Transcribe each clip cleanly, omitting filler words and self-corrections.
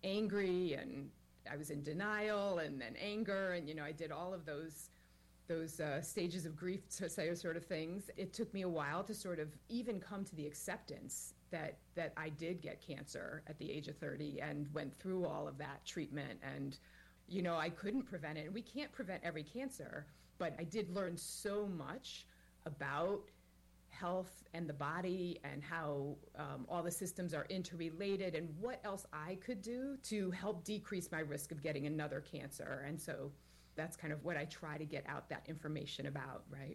angry, and I was in denial, and then anger, and, I did all of those stages of grief, to say, sort of things. It took me a while to sort of even come to the acceptance that I did get cancer at the age of 30 and went through all of that treatment. And, I couldn't prevent it. And we can't prevent every cancer, but I did learn so much about health and the body and how all the systems are interrelated and what else I could do to help decrease my risk of getting another cancer. And so that's kind of what I try to get out that information about, right?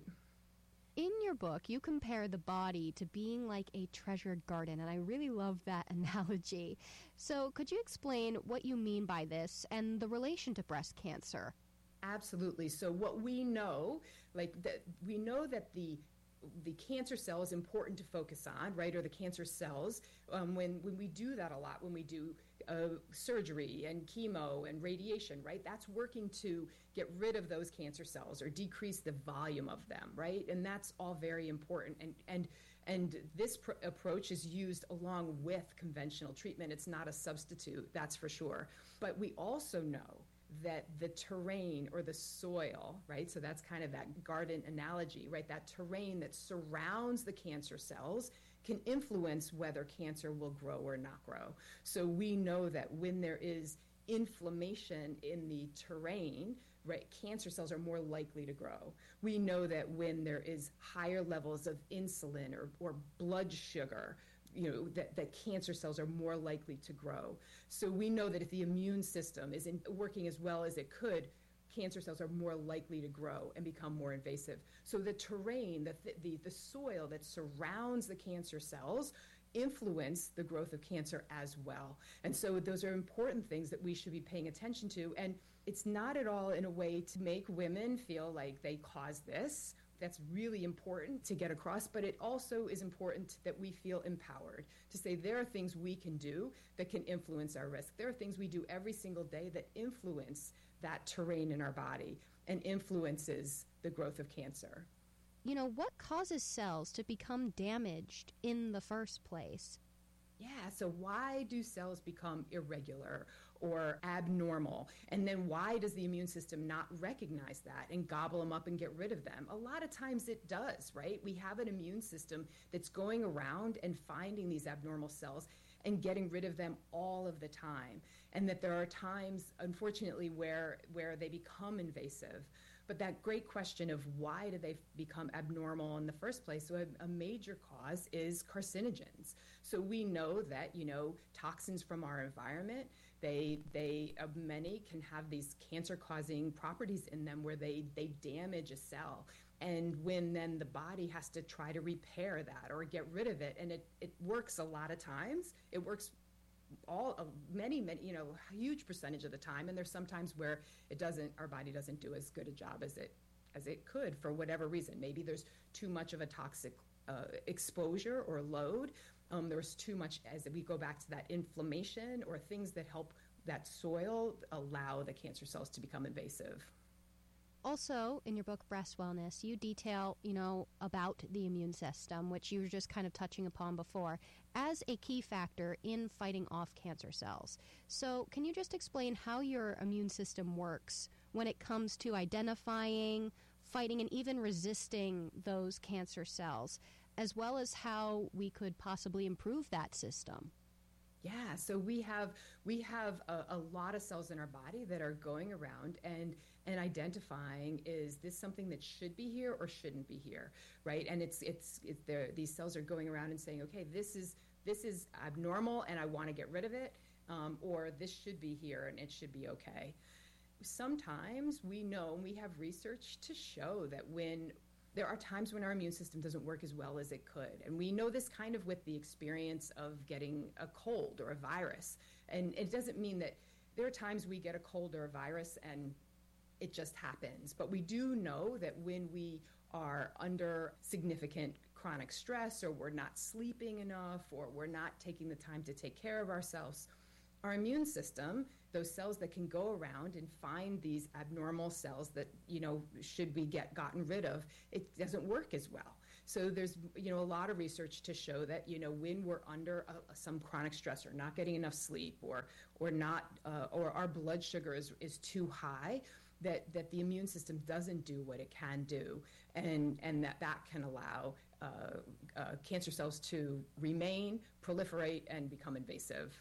In your book, you compare the body to being like a treasured garden, and I really love that analogy. So could you explain what you mean by this and the relation to breast cancer? Absolutely. So what we know, we know that the cancer cell is important to focus on, right, or the cancer cells, when we do that a lot, when we do surgery and chemo and radiation, right, that's working to get rid of those cancer cells or decrease the volume of them, right, and that's all very important. And this approach is used along with conventional treatment. It's not a substitute, that's for sure. But we also know that the terrain or the soil, right, so that's kind of that garden analogy, right, that terrain that surrounds the cancer cells can influence whether cancer will grow or not grow. So we know that when there is inflammation in the terrain, right, cancer cells are more likely to grow. We know that when there is higher levels of insulin or blood sugar, that cancer cells are more likely to grow. So we know that if the immune system isn't working as well as it could, cancer cells are more likely to grow and become more invasive. So the terrain, the soil that surrounds the cancer cells influence the growth of cancer as well. And so those are important things that we should be paying attention to. And it's not at all in a way to make women feel like they caused this. That's really important to get across, but it also is important that we feel empowered to say there are things we can do that can influence our risk. There are things we do every single day that influence that terrain in our body and influences the growth of cancer. What causes cells to become damaged in the first place? Yeah, so why do cells become irregular or abnormal? And then why does the immune system not recognize that and gobble them up and get rid of them? A lot of times it does, right? We have an immune system that's going around and finding these abnormal cells and getting rid of them all of the time. And that there are times, unfortunately, where they become invasive. But that great question of why do they become abnormal in the first place? So a major cause is carcinogens. So we know that, toxins from our environment, many can have these cancer-causing properties in them where they damage a cell. And when then the body has to try to repair that or get rid of it, and it works a lot of times. It works many, huge percentage of the time, and there's sometimes where our body doesn't do as good a job as it could for whatever reason. Maybe there's too much of a toxic exposure or load. There's too much, as we go back to that inflammation or things that help that soil allow the cancer cells to become invasive. Also, in your book, Breast Wellness, you detail, about the immune system, which you were just kind of touching upon before, as a key factor in fighting off cancer cells. So can you just explain how your immune system works when it comes to identifying, fighting, and even resisting those cancer cells, as well as how we could possibly improve that system? Yeah, so we have a lot of cells in our body that are going around and identifying, is this something that should be here or shouldn't be here, right? And these cells are going around and saying, okay, this is abnormal and I want to get rid of it, or this should be here and it should be okay. Sometimes we know, and we have research to show that there are times when our immune system doesn't work as well as it could. And we know this kind of with the experience of getting a cold or a virus. And it doesn't mean that there are times we get a cold or a virus and it just happens. But we do know that when we are under significant chronic stress, or we're not sleeping enough, or we're not taking the time to take care of ourselves, our immune system, those cells that can go around and find these abnormal cells that, should be gotten rid of, it doesn't work as well. So there's, a lot of research to show that, when we're under some chronic stressor, not getting enough sleep, or not, or our blood sugar is too high, that the immune system doesn't do what it can do, and that can allow cancer cells to remain, proliferate, and become invasive.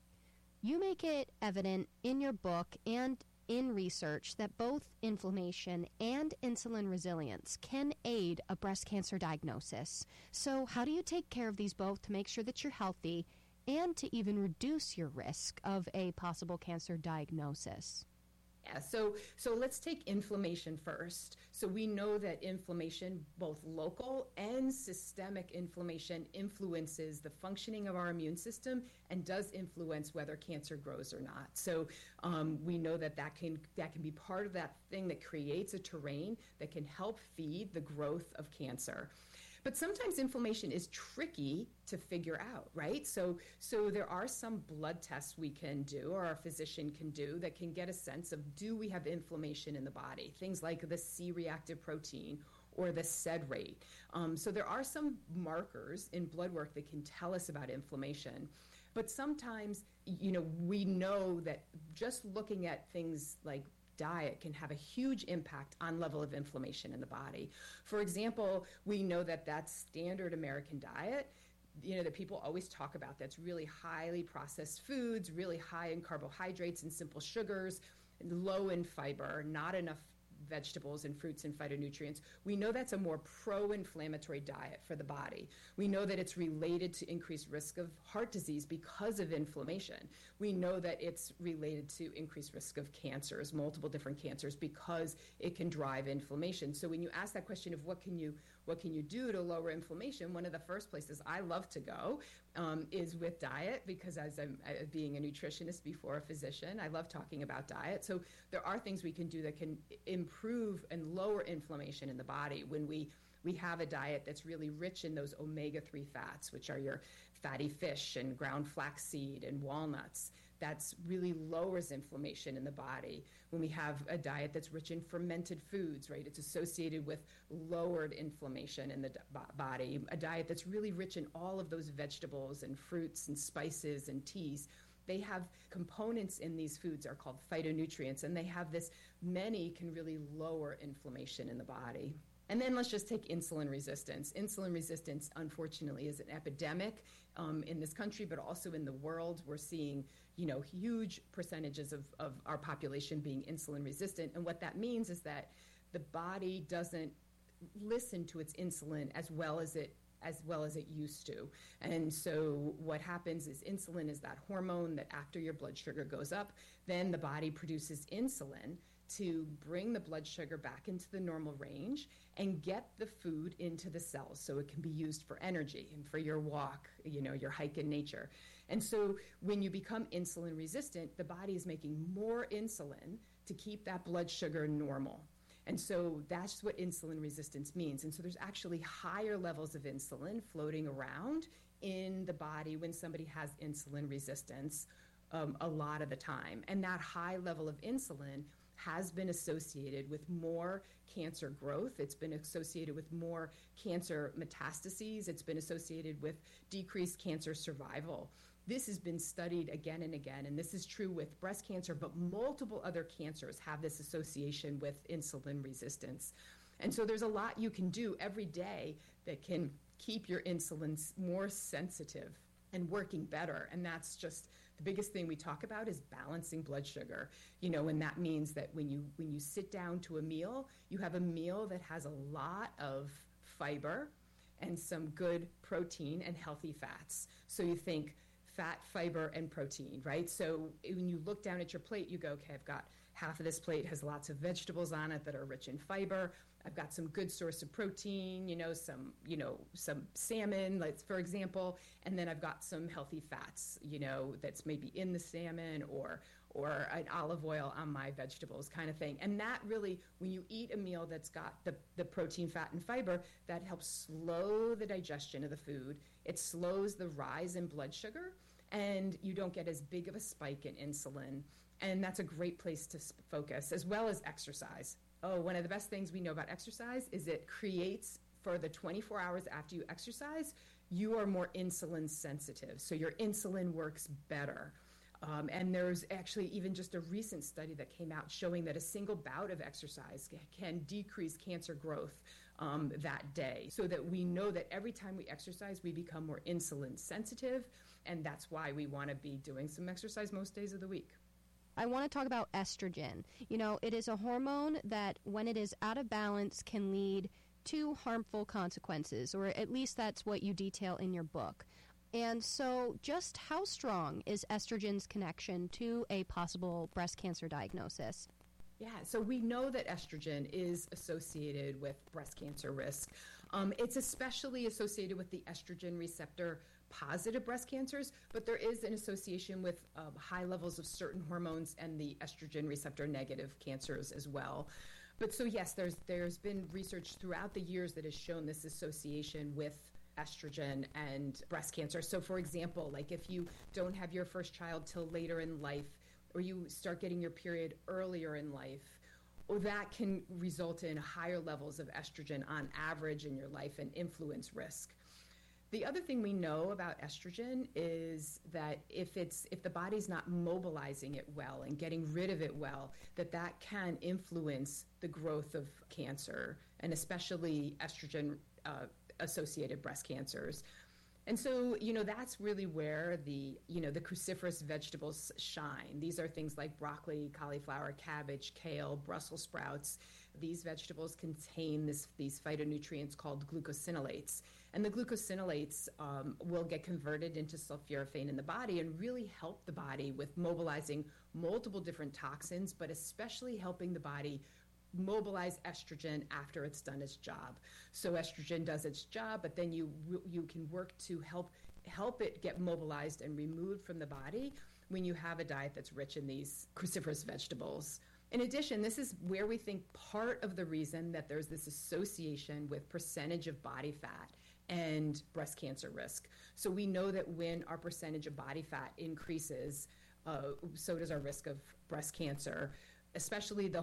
You make it evident in your book and in research that both inflammation and insulin resilience can aid a breast cancer diagnosis. So how do you take care of these both to make sure that you're healthy and to even reduce your risk of a possible cancer diagnosis? Yeah, so let's take inflammation first. So we know that inflammation, both local and systemic inflammation, influences the functioning of our immune system and does influence whether cancer grows or not. So we know that can be part of that thing that creates a terrain that can help feed the growth of cancer. But sometimes inflammation is tricky to figure out, right? So there are some blood tests we can do, or our physician can do, that can get a sense of, do we have inflammation in the body? Things like the C-reactive protein or the SED rate. So there are some markers in blood work that can tell us about inflammation. But sometimes, we know that just looking at things like diet can have a huge impact on level of inflammation in the body. For example, we know that standard American diet, that people always talk about, that's really highly processed foods, really high in carbohydrates and simple sugars, low in fiber, not enough vegetables and fruits and phytonutrients. We know that's a more pro-inflammatory diet for the body. We know that it's related to increased risk of heart disease because of inflammation. We know that it's related to increased risk of cancers, multiple different cancers, because it can drive inflammation. So when you ask that question of what can you do to lower inflammation, one of the first places I love to go is with diet, because as I'm being a nutritionist before a physician, I love talking about diet. So there are things we can do that can improve and lower inflammation in the body when we have a diet that's really rich in those omega-3 fats, which are your fatty fish and ground flaxseed and walnuts. That's really lowers inflammation in the body. When we have a diet that's rich in fermented foods, right, it's associated with lowered inflammation in the body. A diet that's really rich in all of those vegetables and fruits and spices and teas. They have components in these foods are called phytonutrients, and they have many can really lower inflammation in the body. And then let's just take insulin resistance. Insulin resistance, unfortunately, is an epidemic in this country, but also in the world. We're seeing, huge percentages of our population being insulin resistant. And what that means is that the body doesn't listen to its insulin as well as it used to. And so what happens is insulin is that hormone that after your blood sugar goes up, then the body produces insulin to bring the blood sugar back into the normal range and get the food into the cells so it can be used for energy and for your walk, your hike in nature. And so when you become insulin resistant, the body is making more insulin to keep that blood sugar normal. And so that's what insulin resistance means. And so there's actually higher levels of insulin floating around in the body when somebody has insulin resistance a lot of the time. And that high level of insulin has been associated with more cancer growth. It's been associated with more cancer metastases. It's been associated with decreased cancer survival. This has been studied again and again, and this is true with breast cancer, but multiple other cancers have this association with insulin resistance. And so there's a lot you can do every day that can keep your insulin more sensitive and working better. And that's just the biggest thing we talk about is balancing blood sugar. And that means that when you sit down to a meal, you have a meal that has a lot of fiber and some good protein and healthy fats. So you think fat, fiber, and protein, right? So when you look down at your plate, you go, okay, I've got half of this plate has lots of vegetables on it that are rich in fiber. I've got some good source of protein, some salmon, like for example, and then I've got some healthy fats, that's maybe in the salmon or an olive oil on my vegetables kind of thing. And that really, when you eat a meal that's got the protein, fat, and fiber, that helps slow the digestion of the food. It slows the rise in blood sugar, and you don't get as big of a spike in insulin. And that's a great place to focus, as well as exercise. Oh, one of the best things we know about exercise is it creates for the 24 hours after you exercise, you are more insulin sensitive. So your insulin works better. And there's actually even just a recent study that came out showing that a single bout of exercise can decrease cancer growth that day. So that we know that every time we exercise, we become more insulin sensitive. And that's why we want to be doing some exercise most days of the week. I want to talk about estrogen. You know, it is a hormone that when it is out of balance can lead to harmful consequences, or at least that's what you detail in your book. And so just how strong is estrogen's connection to a possible breast cancer diagnosis? Yeah, so we know that estrogen is associated with breast cancer risk. It's especially associated with the estrogen receptor positive breast cancers, but there is an association with high levels of certain hormones and the estrogen receptor negative cancers as well. But so yes, there's been research throughout the years that has shown this association with estrogen and breast cancer. So for example, like if you don't have your first child till later in life, or you start getting your period earlier in life, or that can result in higher levels of estrogen on average in your life and influence risk. The other thing we know about estrogen is that if the body's not mobilizing it well and getting rid of it well, that can influence the growth of cancer, and especially estrogen associated breast cancers. And so, that's really where the cruciferous vegetables shine. These are things like broccoli, cauliflower, cabbage, kale, Brussels sprouts. These vegetables contain these phytonutrients called glucosinolates. And the glucosinolates will get converted into sulforaphane in the body and really help the body with mobilizing multiple different toxins, but especially helping the body mobilize estrogen after it's done its job. So estrogen does its job, but then you can work to help it get mobilized and removed from the body when you have a diet that's rich in these cruciferous vegetables. In addition, this is where we think part of the reason that there's this association with percentage of body fat and breast cancer risk. So we know that when our percentage of body fat increases, so does our risk of breast cancer, especially the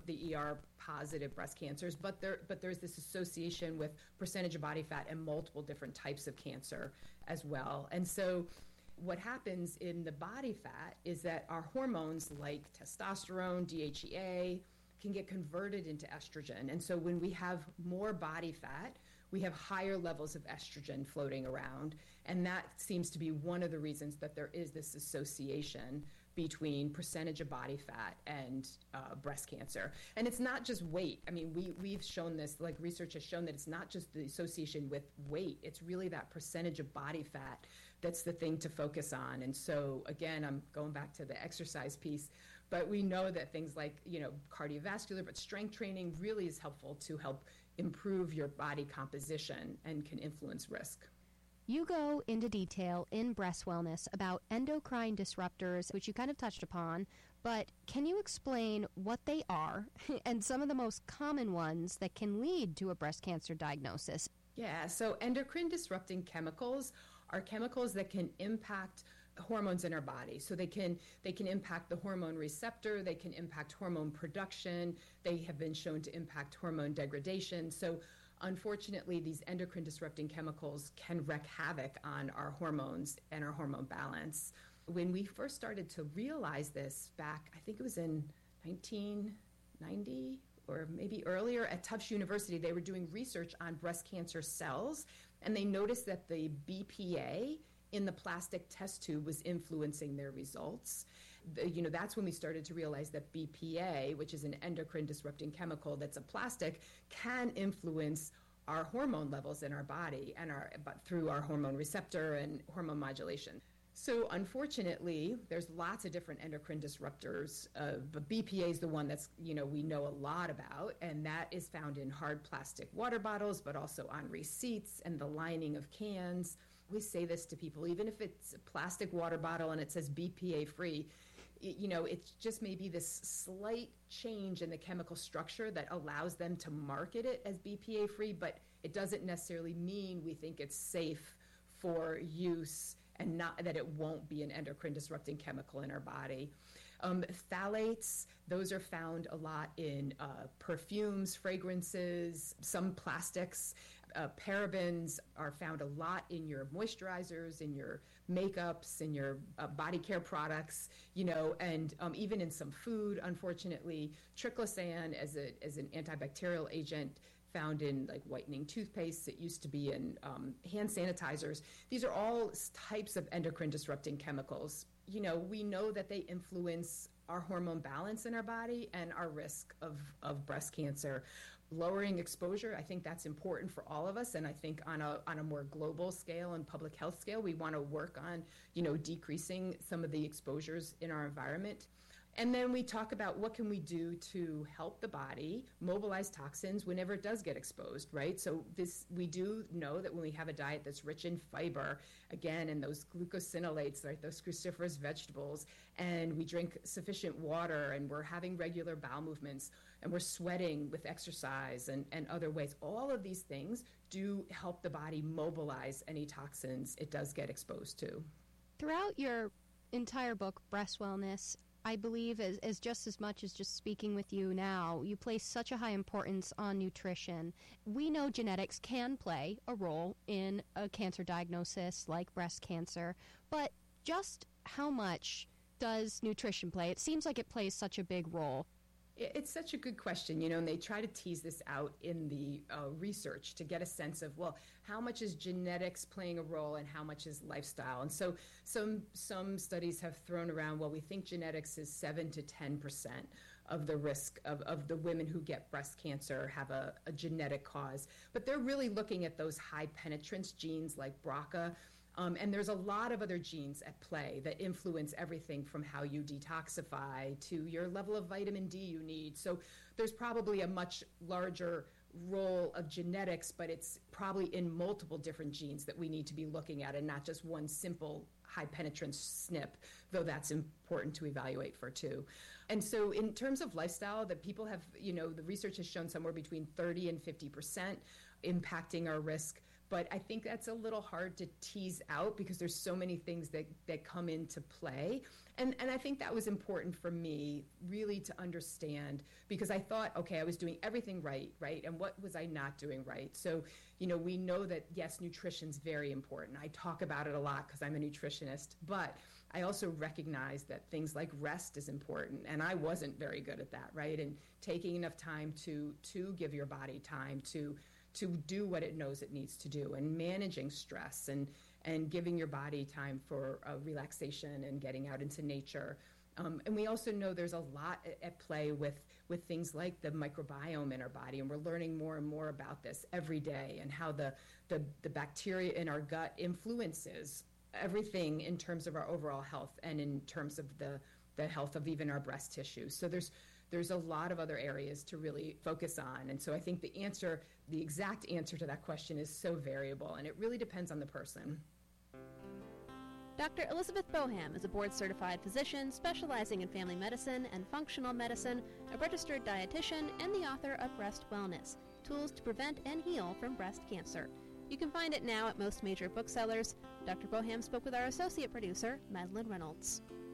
ER positive breast cancers, but there's this association with percentage of body fat and multiple different types of cancer as well. And so what happens in the body fat is that our hormones like testosterone, DHEA, can get converted into estrogen. And so when we have more body fat, we have higher levels of estrogen floating around. And that seems to be one of the reasons that there is this association between percentage of body fat and breast cancer. And it's not just weight. I mean, we've shown this, like research has shown that it's not just the association with weight. It's really that percentage of body fat that's the thing to focus on. And so, again, I'm going back to the exercise piece, but we know that things like, cardiovascular, but strength training really is helpful to help improve your body composition and can influence risk. You go into detail in Breast Wellness about endocrine disruptors, which you kind of touched upon, but can you explain what they are and some of the most common ones that can lead to a breast cancer diagnosis? Yeah, so endocrine disrupting chemicals are chemicals that can impact hormones in our body. So they can impact the hormone receptor, they can impact hormone production, they have been shown to impact hormone degradation. So unfortunately, these endocrine disrupting chemicals can wreak havoc on our hormones and our hormone balance. When we first started to realize this back, I think it was in 1990 or maybe earlier at Tufts University, they were doing research on breast cancer cells, and they noticed that the BPA in the plastic test tube was influencing their results. That's when we started to realize that BPA, which is an endocrine disrupting chemical that's a plastic, can influence our hormone levels in our body and through our hormone receptor and hormone modulation. So unfortunately, there's lots of different endocrine disruptors, but BPA is the one that's, we know a lot about, and that is found in hard plastic water bottles, but also on receipts and the lining of cans. We say this to people, even if it's a plastic water bottle and it says BPA free, it's just maybe this slight change in the chemical structure that allows them to market it as BPA free, but it doesn't necessarily mean we think it's safe for use and not that it won't be an endocrine disrupting chemical in our body. Phthalates, those are found a lot in perfumes, fragrances, some plastics. Parabens are found a lot in your moisturizers, in your makeups, in your body care products, and even in some food, unfortunately. Triclosan as an antibacterial agent found in like whitening toothpaste. It used to be in hand sanitizers. These are all types of endocrine disrupting chemicals. We know that they influence our hormone balance in our body and our risk of breast cancer. Lowering exposure, I think that's important for all of us, and I think on a more global scale and public health scale, we want to work on, decreasing some of the exposures in our environment. And then we talk about what can we do to help the body mobilize toxins whenever it does get exposed, right? So we do know that when we have a diet that's rich in fiber, again, and those glucosinolates, right, those cruciferous vegetables, and we drink sufficient water, and we're having regular bowel movements, and we're sweating with exercise and other ways, all of these things do help the body mobilize any toxins it does get exposed to. Throughout your entire book, Breast Wellness, I believe as just as much as just speaking with you now, you place such a high importance on nutrition. We know genetics can play a role in a cancer diagnosis like breast cancer, but just how much does nutrition play? It seems like it plays such a big role. It's such a good question, and they try to tease this out in the research to get a sense of, well, how much is genetics playing a role and how much is lifestyle? And so some studies have thrown around, well, we think genetics is 7 to 10% of the risk of the women who get breast cancer have a genetic cause. But they're really looking at those high penetrance genes like BRCA. And there's a lot of other genes at play that influence everything from how you detoxify to your level of vitamin D you need. So there's probably a much larger role of genetics, but it's probably in multiple different genes that we need to be looking at and not just one simple high penetrance SNP, though that's important to evaluate for too. And so in terms of lifestyle, that people have, the research has shown somewhere between 30 and 50% impacting our risk. But I think that's a little hard to tease out because there's so many things that come into play. And I think that was important for me really to understand, because I thought, okay, I was doing everything right? And what was I not doing right? So, we know that, yes, nutrition's very important. I talk about it a lot because I'm a nutritionist, but I also recognize that things like rest is important, and I wasn't very good at that, right? And taking enough time to give your body time to do what it knows it needs to do, and managing stress and giving your body time for relaxation and getting out into nature. And we also know there's a lot at play with things like the microbiome in our body, and we're learning more and more about this every day and how the bacteria in our gut influences everything in terms of our overall health and in terms of the health of even our breast tissue. So there's a lot of other areas to really focus on. And so I think the exact answer to that question is so variable, and it really depends on the person. Dr. Elizabeth Boham is a board-certified physician specializing in family medicine and functional medicine, a registered dietitian, and the author of Breast Wellness, Tools to Prevent and Heal from Breast Cancer. You can find it now at most major booksellers. Dr. Boham spoke with our associate producer, Madeline Reynolds.